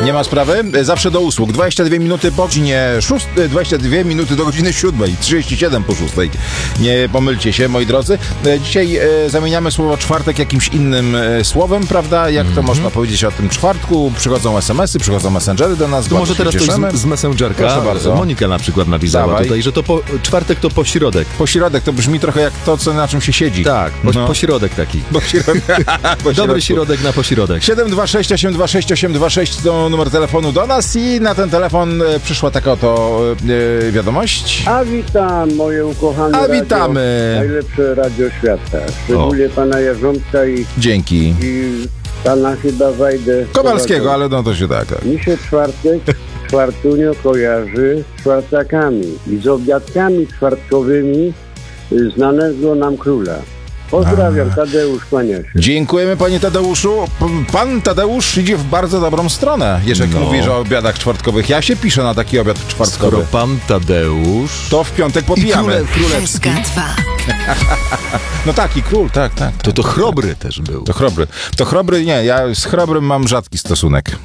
Nie ma sprawy. Zawsze do usług. 22 minuty po godzinie 6, 22 minuty do godziny 7, 37 po 6. Nie pomylcie się, moi drodzy. Dzisiaj zamieniamy słowo czwartek jakimś innym słowem, prawda? Jak to można powiedzieć o tym czwartku? Przychodzą SMS-y, przychodzą messengery do nas. To może teraz coś z Messengerka. Proszę bardzo. Monika na przykład napisała Dawaj. tutaj, że to czwartek to pośrodek. Pośrodek to brzmi trochę jak to, co na czym się siedzi. Tak, pośrodek taki. Dobry środek na pośrodek. 726 826 826 to numer telefonu do nas i na ten telefon przyszła taka oto wiadomość. A witam, moje ukochane A witamy. Radio, najlepsze radio świata. Szczególnie pana Jarząbka i pana chyba Wajdę Kowalskiego, ale no to się tak. Mi się czwartunio kojarzy z czwartakami i z obiadkami czwartkowymi znanego nam króla. Pozdrawiam, Tadeusz, kłania się. Dziękujemy, panie Tadeuszu. Pan Tadeusz idzie w bardzo dobrą stronę, jeżeli mówisz o obiadach czwartkowych. Ja się piszę na taki obiad czwartkowy. Skoro pan Tadeusz... To w piątek popijamy. Królewski. No taki król, tak. To Chrobry też był. To Chrobry, nie, ja z Chrobrym mam rzadki stosunek.